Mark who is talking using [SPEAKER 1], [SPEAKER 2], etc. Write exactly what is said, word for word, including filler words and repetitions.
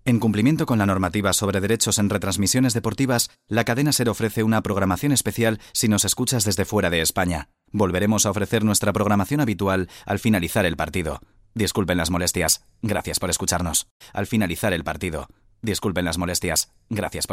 [SPEAKER 1] En cumplimiento con la normativa sobre derechos en retransmisiones deportivas, la cadena SER ofrece una programación especial si nos escuchas desde fuera de España. Volveremos a ofrecer nuestra programación habitual al finalizar el partido. Disculpen las molestias. Gracias por escucharnos. Al finalizar el partido. Disculpen las molestias. Gracias por